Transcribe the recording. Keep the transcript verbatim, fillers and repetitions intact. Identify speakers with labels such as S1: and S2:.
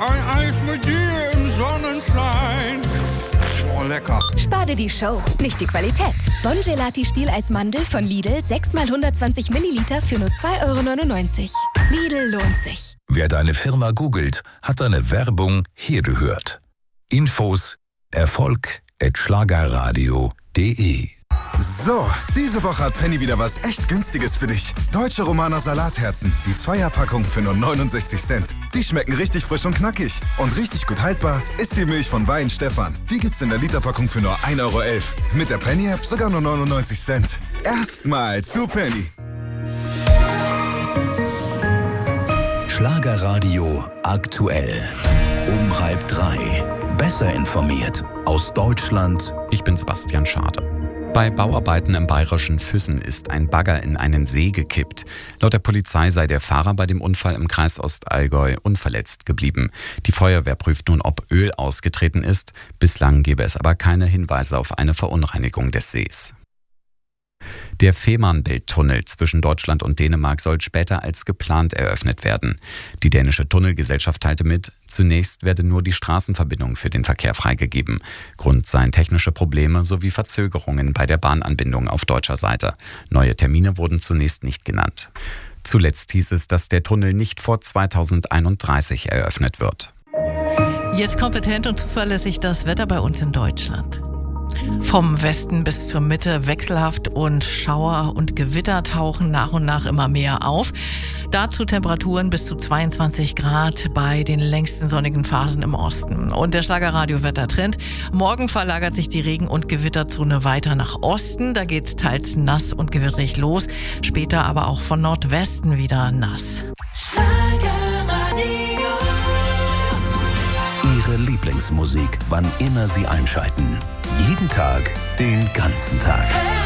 S1: ein Eis mit dir im Sonnenschein. Oh, lecker.
S2: Spar dir die Show, nicht die Qualität. Bon Gelati Stieleismandel von Lidl, sechs mal hundertzwanzig Milliliter für nur zwei Euro neunundneunzig. Lidl lohnt sich.
S3: Wer deine Firma googelt, hat deine Werbung hier gehört. Infos Erfolg at schlagerradio punkt de.
S4: So, diese Woche hat Penny wieder was echt Günstiges für dich. Deutsche Romaner Salatherzen, die Zweierpackung für nur neunundsechzig Cent. Die schmecken richtig frisch und knackig. Und richtig gut haltbar ist die Milch von Wein Stefan. Die gibt's in der Literpackung für nur ein Euro elf. Mit der Penny-App sogar nur neunundneunzig Cent. Erstmal zu Penny.
S3: Schlagerradio aktuell. Um halb drei. Besser informiert. Aus Deutschland.
S5: Ich bin Sebastian Schade. Bei Bauarbeiten im bayerischen Füssen ist ein Bagger in einen See gekippt. Laut der Polizei sei der Fahrer bei dem Unfall im Kreis Ostallgäu unverletzt geblieben. Die Feuerwehr prüft nun, ob Öl ausgetreten ist. Bislang gebe es aber keine Hinweise auf eine Verunreinigung des Sees. Der Fehmarnbelt-Tunnel zwischen Deutschland und Dänemark soll später als geplant eröffnet werden. Die dänische Tunnelgesellschaft teilte mit, zunächst werde nur die Straßenverbindung für den Verkehr freigegeben. Grund seien technische Probleme sowie Verzögerungen bei der Bahnanbindung auf deutscher Seite. Neue Termine wurden zunächst nicht genannt. Zuletzt hieß es, dass der Tunnel nicht vor zweitausendeinunddreißig eröffnet wird.
S6: Jetzt kompetent und zuverlässig das Wetter bei uns in Deutschland. Vom Westen bis zur Mitte wechselhaft und Schauer und Gewitter tauchen nach und nach immer mehr auf. Dazu Temperaturen bis zu zweiundzwanzig Grad bei den längsten sonnigen Phasen im Osten. Und der Schlagerradio-Wettertrend. Morgen verlagert sich die Regen- und Gewitterzone weiter nach Osten. Da geht's teils nass und gewitterig los. Später aber auch von Nordwesten wieder nass.
S3: Ihre Lieblingsmusik, wann immer Sie einschalten. Jeden Tag, den ganzen Tag.